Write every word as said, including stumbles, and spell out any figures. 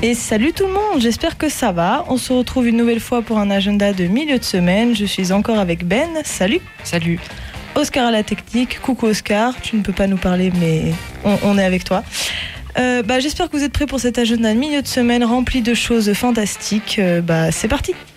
Et salut tout le monde, j'espère que ça va. On se retrouve une nouvelle fois pour un agenda de milieu de semaine. Je suis encore avec Ben, salut. Salut. Oscar à la technique, coucou Oscar, tu ne peux pas nous parler mais on, on est avec toi. Euh, bah, j'espère que vous êtes prêts pour cet agenda de milieu de semaine rempli de choses fantastiques. Euh, bah, c'est parti.